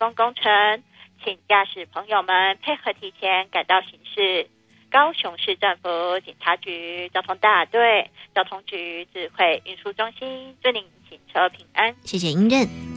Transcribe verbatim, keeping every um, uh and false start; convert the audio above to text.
工工程，请驾驶朋友们配合提前赶到行事。高雄市政府警察局交通大队交通局智慧运输中心，祝您行车平安。 谢谢英任。